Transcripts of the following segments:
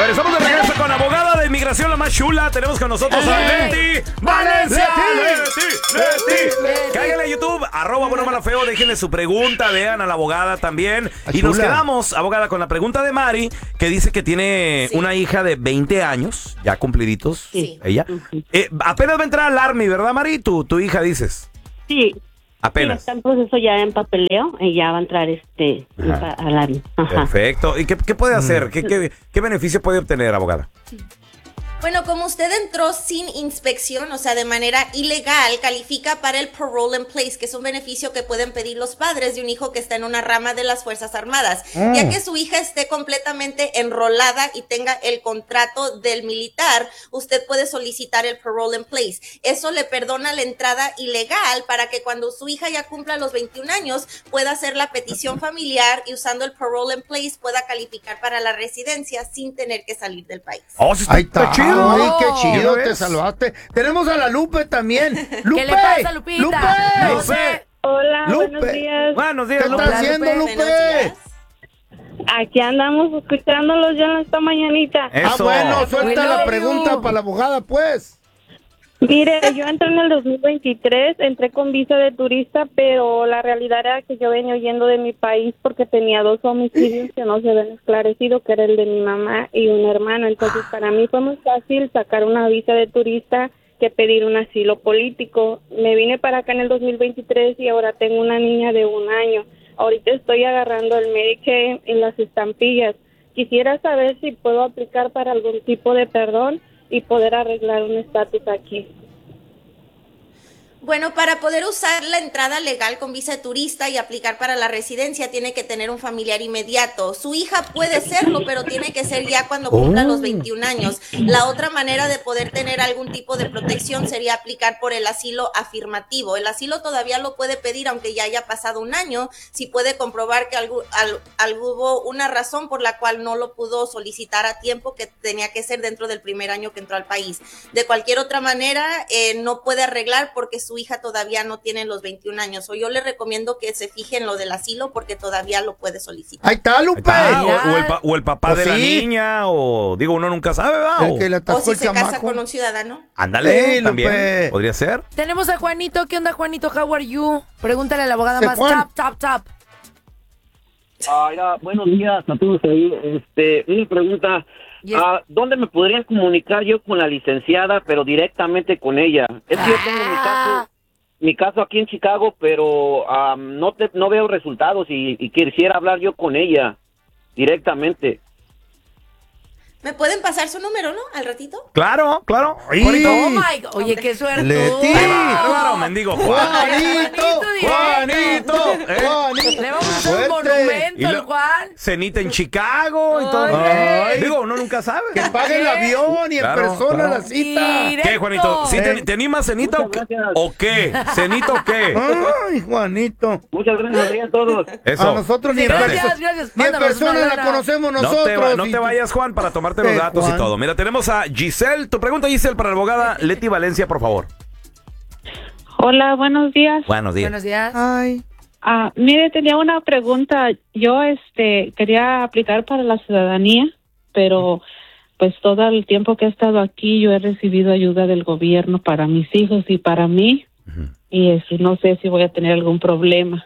ver, estamos de regreso con abogada de inmigración, la más chula. Tenemos con nosotros a Leti Valencia. Leti. Cáiganle a YouTube, @buenomalafeo, déjenle su pregunta, vean a la abogada también. Y nos quedamos, abogada, con la pregunta de Mari, que dice que tiene una hija de 20 años, ya cumpliditos, ella. Apenas va a entrar al Army, ¿verdad, Mari? Tu hija, dices. Sí. Apenas. Sí, está en proceso ya en papeleo y ya va a entrar al Army. Perfecto. ¿Y qué puede hacer? ¿Qué beneficio puede obtener, abogada? Bueno, como usted entró sin inspección, o sea, de manera ilegal, califica para el Parole in Place, que es un beneficio que pueden pedir los padres de un hijo que está en una rama de las Fuerzas Armadas. Ya que su hija esté completamente enrolada y tenga el contrato del militar, usted puede solicitar el Parole in Place. Eso le perdona la entrada ilegal para que cuando su hija ya cumpla los 21 años pueda hacer la petición familiar y usando el Parole in Place pueda calificar para la residencia sin tener que salir del país. Oh, sí, ahí está chido. Ay, qué chido, te salvaste. Tenemos a la Lupe también. ¡Lupe! ¿Qué le pasa, Lupita? ¡Lupe! Hola, Lupe. buenos días. Buenos días, ¿Qué Lupe. está haciendo, Lupe? Aquí andamos escuchándolos ya en esta mañanita. Eso. Bueno, suelta la Bueno, pregunta para la abogada, pues. Mire, yo entré en el 2023, entré con visa de turista, pero la realidad era que yo venía huyendo de mi país porque tenía 2 homicidios que no se habían esclarecido, que era el de mi mamá y un hermano. Entonces, para mí fue muy fácil sacar una visa de turista que pedir un asilo político. Me vine para acá en el 2023 y ahora tengo una niña de 1 año. Ahorita estoy agarrando el Medicaid en las estampillas. Quisiera saber si puedo aplicar para algún tipo de perdón y poder arreglar un estatus aquí. Bueno, para poder usar la entrada legal con visa de turista y aplicar para la residencia tiene que tener un familiar inmediato. Su hija puede serlo, pero tiene que ser ya cuando cumpla los 21 años. La otra manera de poder tener algún tipo de protección sería aplicar por el asilo afirmativo. El asilo todavía lo puede pedir aunque ya haya pasado 1 año, si puede comprobar que hubo una razón por la cual no lo pudo solicitar a tiempo, que tenía que ser dentro del primer año que entró al país. De cualquier otra manera, no puede arreglar porque su hija todavía no tiene los 21 años. O yo le recomiendo que se fije en lo del asilo porque todavía lo puede solicitar. Ahí está, Lupe. O el papá de la niña, o digo, uno nunca sabe, ¿va? O si se casa con un ciudadano. Ándale, Sí, también. Lupe. Podría ser. Tenemos a Juanito. ¿Qué onda, Juanito? How are you? Pregúntale a la abogada más top. Buenos días a todos ahí. Una pregunta. Yes. ¿Dónde me podría comunicar yo con la licenciada, pero directamente con ella? Es que yo tengo mi caso aquí en Chicago, pero no veo resultados y quisiera hablar yo con ella directamente. ¿Me pueden pasar su número, no? ¿Al ratito? Claro. Ay. Oh my God. Oye, qué suerte. Leti. Bárbaro, mendigo Juanito. Le vamos a hacer un monumento al Juan. Cenita en Chicago y todo. Ay. Digo, uno nunca sabe. Que pague el avión y en persona la cita. Directo. ¿Qué, Juanito? ¿Sí te animas, cenita o qué? ¿Cenita o qué? Ay, Juanito. Muchas gracias a todos. Eso. A nosotros ni en Gracias. persona Mándanos la una conocemos No nosotros. te vayas, Juan, para tomarte los datos Juan. y todo. Mira, tenemos a Giselle. Tu pregunta, Giselle, para la abogada Leti Valencia, por favor. Hola, buenos días. Buenos días. Buenos días. Ay. Mire, tenía una pregunta. Yo quería aplicar para la ciudadanía, pero pues todo el tiempo que he estado aquí yo he recibido ayuda del gobierno para mis hijos y para mí. Y no sé si voy a tener algún problema.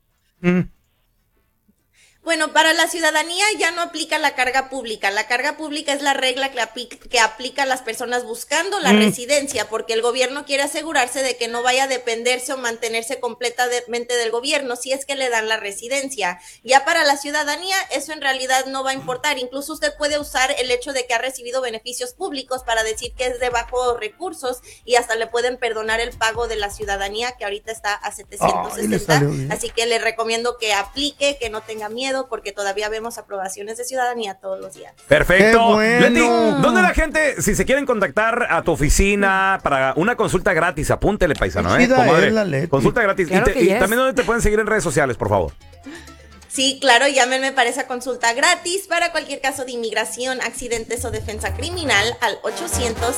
Bueno, para la ciudadanía ya no aplica la carga pública. La carga pública es la regla que aplica a las personas buscando la residencia, porque el gobierno quiere asegurarse de que no vaya a dependerse o mantenerse completamente del gobierno si es que le dan la residencia. Ya para la ciudadanía eso en realidad no va a importar. Incluso usted puede usar el hecho de que ha recibido beneficios públicos para decir que es de bajos recursos y hasta le pueden perdonar el pago de la ciudadanía, que ahorita está a 760. Así que le recomiendo que aplique, que no tenga miedo, porque todavía vemos aprobaciones de ciudadanía todos los días. Perfecto. ¡Qué bueno! Leti, ¿dónde la gente, si se quieren contactar a tu oficina para una consulta gratis, apúntele, paisano, Chida comadre. es la Leti. Consulta gratis. Claro y que también, ¿dónde te pueden seguir en redes sociales, por favor? Sí, claro, llámenme para esa consulta gratis para cualquier caso de inmigración, accidentes o defensa criminal al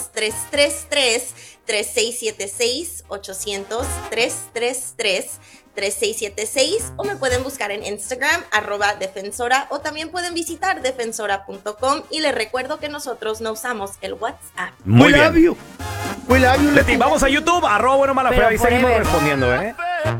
800-333-3676, 800-333-3676. 3676 o me pueden buscar en Instagram @defensora o también pueden visitar defensora.com y les recuerdo que nosotros no usamos el WhatsApp. Muy bien. We love you, Leti, vamos a YouTube, @buenomala feo, ahí seguimos respondiendo,